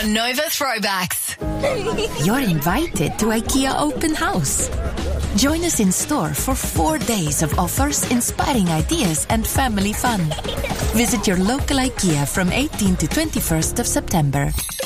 on Nova Throwbacks. You're invited to IKEA Open House. Join us in store for 4 days of offers, inspiring ideas and family fun. Visit your local IKEA from 18 to 21st of September.